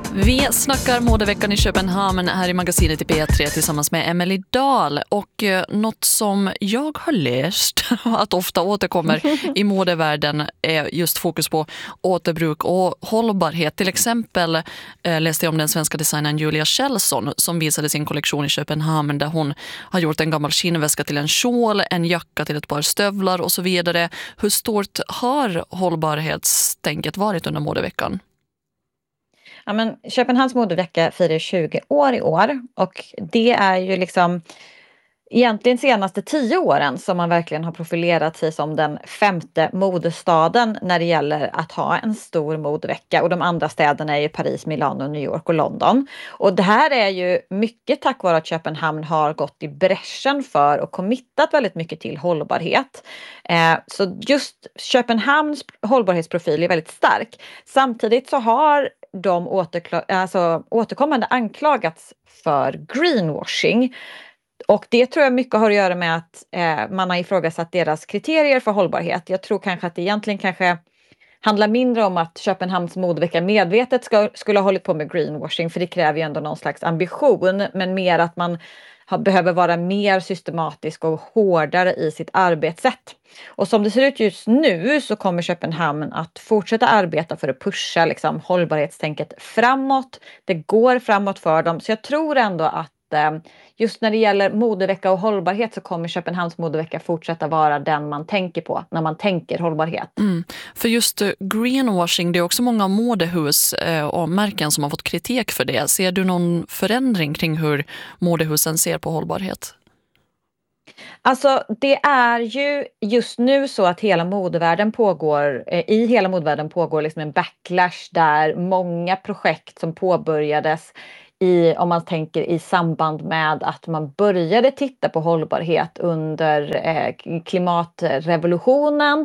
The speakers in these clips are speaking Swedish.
Vi snackar modeveckan i Köpenhamn här i magasinet i P3 tillsammans med Emily Dahl. Och något som jag har läst att ofta återkommer i modevärlden är just fokus på återbruk och hållbarhet. Till exempel läste jag om den svenska designern Julia Kjellson som visade sin kollektion i Köpenhamn där hon har gjort en gammal skinnväska till en kjol, en jacka till ett par stövlar och så vidare. Hur stort har hållbarhetstänket varit under modeveckan? Ja, men Köpenhamns modevecka firar 20 år i år och det är ju liksom egentligen senaste 10 åren som man verkligen har profilerat sig som den femte modestaden när det gäller att ha en stor modevecka, och de andra städerna är ju Paris, Milano, New York och London. Och det här är ju mycket tack vare att Köpenhamn har gått i bräschen för och committat väldigt mycket till hållbarhet. Så just Köpenhamns hållbarhetsprofil är väldigt stark. Samtidigt så har de återkommande anklagats för greenwashing. Och det tror jag mycket har att göra med att man har ifrågasatt deras kriterier för hållbarhet. Jag tror kanske att det egentligen kanske handlar mindre om att Köpenhamns modevecka medvetet skulle ha hållit på med greenwashing, för det kräver ju ändå någon slags ambition, men mer att man behöver vara mer systematisk och hårdare i sitt arbetssätt. Och som det ser ut just nu så kommer Köpenhamn att fortsätta arbeta för att pusha liksom hållbarhetstänket framåt. Det går framåt för dem, så jag tror ändå att just när det gäller modevecka och hållbarhet så kommer Köpenhamns modevecka fortsätta vara den man tänker på när man tänker hållbarhet. För just greenwashing, det är också många modehus och märken som har fått kritik för det. Ser du någon förändring kring hur modehusen ser på hållbarhet? Alltså det är ju just nu så att i hela modevärlden pågår liksom en backlash där många projekt som påbörjades om man tänker i samband med att man började titta på hållbarhet under klimatrevolutionen.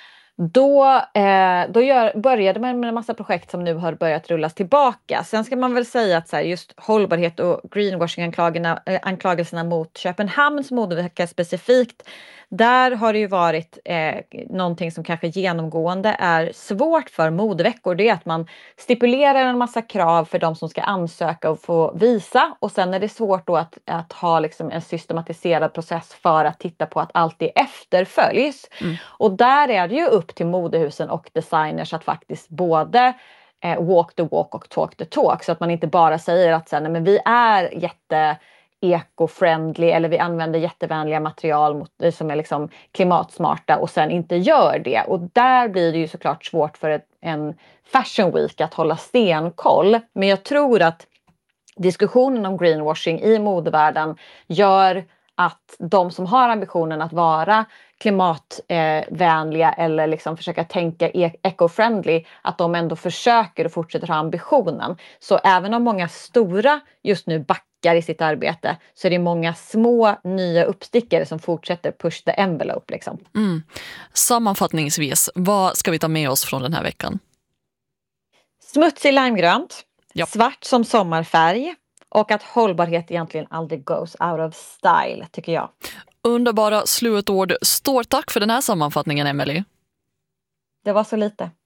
Då började man med en massa projekt som nu har börjat rullas tillbaka. Sen ska man väl säga att så här, just hållbarhet och greenwashing-anklagelserna mot Köpenhamns modevecka specifikt, där har det ju varit någonting som kanske genomgående är svårt för modeveckor. Det är att man stipulerar en massa krav för de som ska ansöka och få visa. Och sen är det svårt då att ha liksom en systematiserad process för att titta på att allt det efterföljs. Och där är det ju upp till modehusen och designers att faktiskt både walk the walk och talk the talk. Så att man inte bara säger att nej, men vi är eco-friendly eller vi använder jättevänliga material som är liksom klimatsmarta och sen inte gör det. Och där blir det ju såklart svårt för en fashion week att hålla stenkoll. Men jag tror att diskussionen om greenwashing i modevärlden gör att de som har ambitionen att vara klimatvänliga eller liksom försöka tänka eco-friendly, att de ändå försöker och fortsätter ha ambitionen. Så även om många stora just nu backar i sitt arbete så är det många små nya uppstickare som fortsätter push the envelope. Liksom. Sammanfattningsvis, vad ska vi ta med oss från den här veckan? Smutsig limegrönt, Ja. Svart som sommarfärg och att hållbarhet egentligen aldrig goes out of style, tycker jag. Underbara slutord. Stort tack för den här sammanfattningen, Emily. Det var så lite.